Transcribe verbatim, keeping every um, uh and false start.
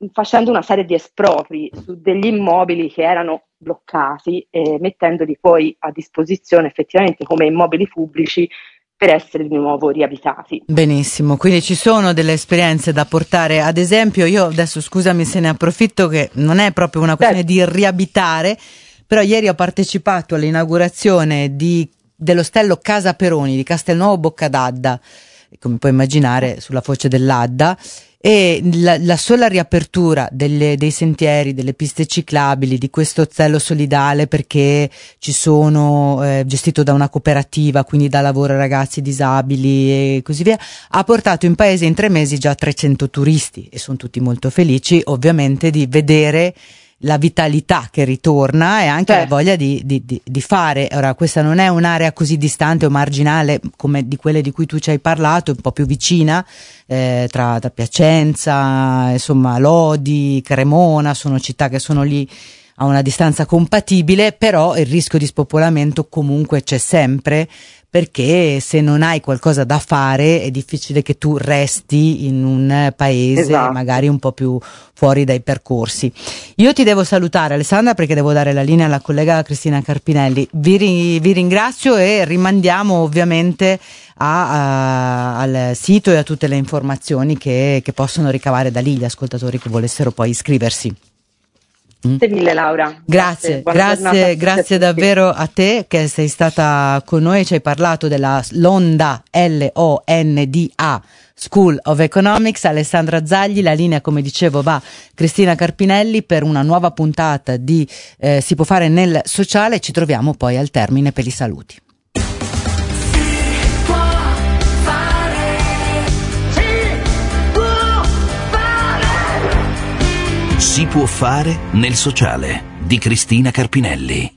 facendo una serie di espropri su degli immobili che erano bloccati e mettendoli poi a disposizione effettivamente come immobili pubblici per essere di nuovo riabitati. Benissimo, quindi ci sono delle esperienze da portare ad esempio. Io adesso, scusami se ne approfitto, che non è proprio una questione di riabitare, però ieri ho partecipato all'inaugurazione di, dell'ostello Casa Peroni di Castelnuovo Boccadadda, come puoi immaginare sulla foce dell'Adda, e la, la sola riapertura delle, dei sentieri, delle piste ciclabili, di questo ostello solidale, perché ci sono eh, gestito da una cooperativa, quindi dà lavoro a ragazzi disabili e così via, ha portato in paese in tre mesi già trecento turisti, e sono tutti molto felici ovviamente di vedere la vitalità che ritorna e anche certo. la voglia di, di, di, di fare. Ora, questa non è un'area così distante o marginale come di quelle di cui tu ci hai parlato, un po' più vicina, eh, tra, tra Piacenza, insomma Lodi, Cremona, sono città che sono lì a una distanza compatibile, però il rischio di spopolamento comunque c'è sempre, perché se non hai qualcosa da fare è difficile che tu resti in un paese esatto. magari un po' più fuori dai percorsi. Io ti devo salutare, Alessandra, perché devo dare la linea alla collega Cristina Carpinelli. Vi, ri, vi ringrazio e rimandiamo ovviamente a, a, al sito e a tutte le informazioni che, che possono ricavare da lì gli ascoltatori che volessero poi iscriversi. Grazie mille Laura. Grazie, grazie, grazie, grazie davvero a te che sei stata con noi, ci hai parlato della Londa, L O N D A School of Economics. Alessandra Zagli, la linea come dicevo va Cristina Carpinelli per una nuova puntata di eh, Si può fare nel sociale. Ci troviamo poi al termine per i saluti. Si può fare nel sociale di Cristina Carpinelli.